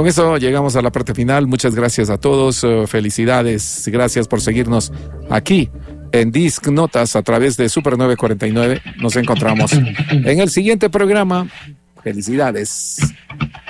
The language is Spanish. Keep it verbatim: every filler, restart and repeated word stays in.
con eso llegamos a la parte final. Muchas gracias a todos. Uh, felicidades. Gracias por seguirnos aquí en Disc Notas a través de Super nueve cuarenta y nueve. Nos encontramos en el siguiente programa. Felicidades.